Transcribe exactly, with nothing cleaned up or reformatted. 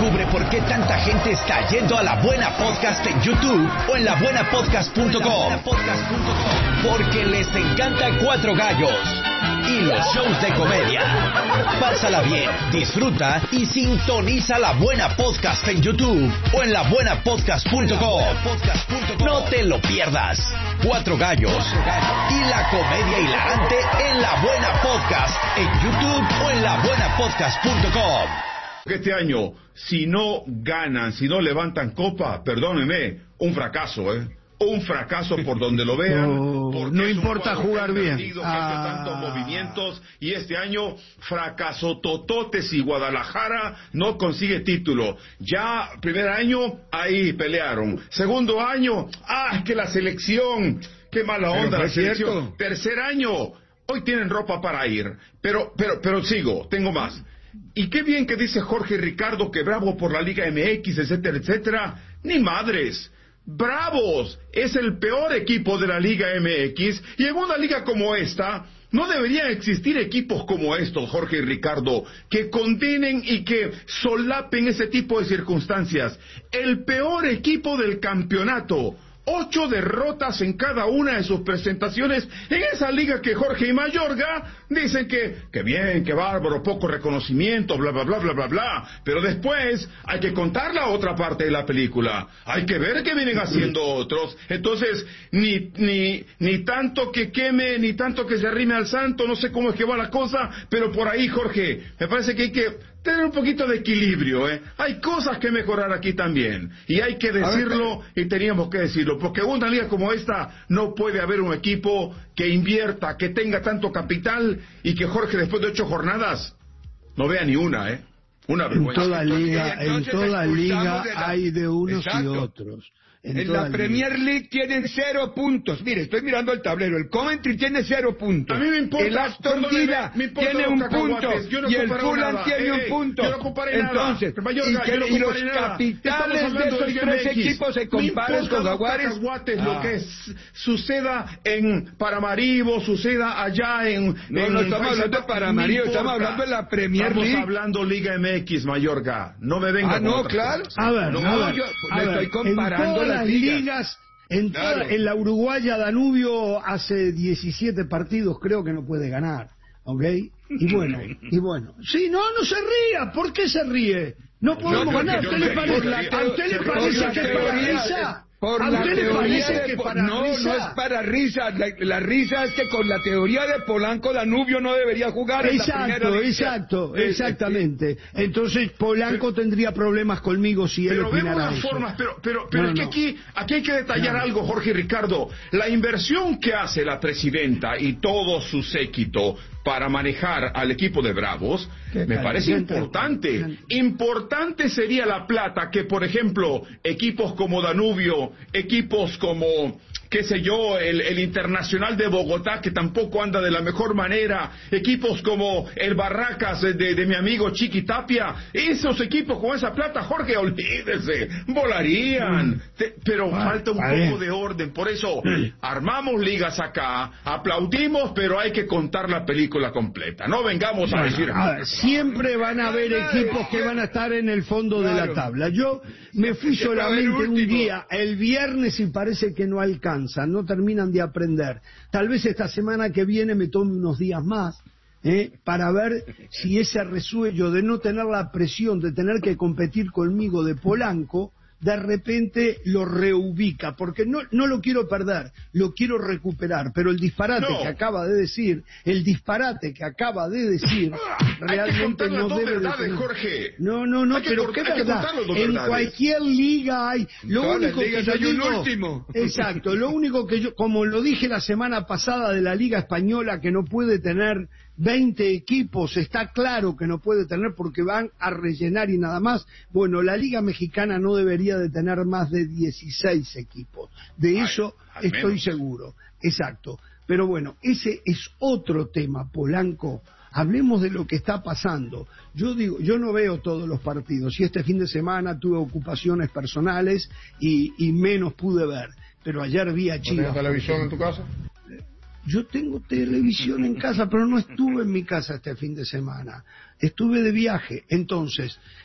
Descubre por qué tanta gente está yendo a La Buena Podcast en YouTube o en la buena podcast punto com. Porque les encanta Cuatro Gallos y los shows de comedia. Pásala bien, disfruta y sintoniza La Buena Podcast en YouTube o en la buena podcast punto com. No te lo pierdas. Cuatro Gallos y la comedia hilarante en La Buena Podcast en YouTube o en la buena podcast punto com. Este año, si no ganan, si no levantan copa, perdónenme, un fracaso, ¿eh? Un fracaso por donde lo vean. No, no importa jugar bien. Que ah. hace tantos movimientos y este año fracaso tototes y Guadalajara no consigue título. Ya primer año ahí pelearon. Segundo año, ah, es que la selección, qué mala onda la selección. Cierto. Tercer año, hoy tienen ropa para ir. Pero, pero, pero sigo, tengo más. Y qué bien que dice Jorge Ricardo que bravo por la Liga M X, etcétera, etcétera. Ni madres. Bravos es el peor equipo de la Liga M X y en una liga como esta no deberían existir equipos como estos, Jorge y Ricardo, que condenen y que solapen ese tipo de circunstancias. El peor equipo del campeonato. Ocho derrotas en cada una de sus presentaciones en esa liga que Jorge y Mayorga dicen que, que bien, que bárbaro, poco reconocimiento, bla, bla, bla, bla, bla, bla. Pero después hay que contar la otra parte de la película. Hay que ver qué vienen haciendo otros. Entonces, ni, ni, ni tanto que queme, ni tanto que se arrime al santo, no sé cómo es que va la cosa, pero por ahí, Jorge, me parece que hay que tener un poquito de equilibrio, ¿eh? Hay cosas que mejorar aquí también. Y hay que decirlo y teníamos que decirlo. Porque en una liga como esta no puede haber un equipo que invierta, que tenga tanto capital y que Jorge después de ocho jornadas no vea ni una, ¿eh? Una vergüenza. En toda liga, en toda liga de la... hay de unos Exacto. y otros. En, en la Premier League tienen cero puntos. Mire, estoy mirando el tablero. El Coventry tiene cero puntos. A mí me importa. El Aston Villa tiene un punto. No y el Fulham tiene eh, un punto. Yo no comparé Entonces, nada. Mayorga, y, que, no y los nada. capitanes de esos de tres equipos se comparan con Jaguares. Ah. Lo que es, suceda en Paramaribo, suceda allá en... No, en no estamos hablando de Paramaribo, estamos hablando de la Premier estamos League. Estamos hablando Liga M X, Mayorga. No me venga Ah, no, claro. A ver, no, a ver, yo a me ver, estoy comparando en las ligas. ligas. En, claro. toda, en la Uruguaya Danubio hace diecisiete partidos creo que no puede ganar, ¿ok? Y bueno, y bueno. Sí, no, no se ría. ¿Por qué se ríe? No podemos no, ganar. ¿A usted le parece, ¿a usted le parece que es para risa? Por ¿A la usted le teoría parece de que po para no, risa? no es para risa. La, la risa es que con la teoría de Polanco Danubio no debería jugar en exacto, la primera exacto, liga. exactamente. Entonces Polanco pero, tendría problemas conmigo si él opinara las eso. Formas, pero pero, pero no, es que no. aquí, aquí hay que detallar no. algo, Jorge y Ricardo. La inversión que hace la presidenta y todo su séquito para manejar al equipo de Bravos, me tal, parece importante. Bien. Importante sería la plata que, por ejemplo, equipos como Danubio, equipos como, qué sé yo, el, el Internacional de Bogotá, que tampoco anda de la mejor manera, equipos como el Barracas de, de, de mi amigo Chiqui Tapia, esos equipos con esa plata, Jorge, olvídese, volarían. Mm. Te, pero ah, falta un poco bien. de orden, por eso mm. armamos ligas acá, aplaudimos, pero hay que contar la película completa. No vengamos a decir... A ver, siempre van a haber equipos que van a estar en el fondo claro. de la tabla. Yo me fui solamente un día, el viernes, y parece que no alcanzan, no terminan de aprender. Tal vez esta semana que viene me tome unos días más, ¿eh? para ver si ese resuello de no tener la presión de tener que competir conmigo de Polanco, de repente lo reubica, porque no, no lo quiero perder, lo quiero recuperar, pero el disparate no. que acaba de decir, el disparate que acaba de decir, realmente no debe de tener... Jorge. No, no, no, pero qué verdad, en cualquier liga hay, lo Todas único que yo hay digo, un último. Exacto, lo único que yo, como lo dije la semana pasada de la Liga Española, que no puede tener veinte equipos, está claro que no puede tener porque van a rellenar y nada más. Bueno, la Liga Mexicana no debería de tener más de dieciséis equipos, de eso Ay, estoy menos. seguro, exacto. Pero bueno, ese es otro tema, Polanco. Hablemos de lo que está pasando. Yo digo, yo no veo todos los partidos, y este fin de semana tuve ocupaciones personales y, y menos pude ver, pero ayer vi a Chivas. ¿Tienes televisión en tu casa? Yo tengo televisión en casa, pero no estuve en mi casa este fin de semana. Estuve de viaje. Entonces,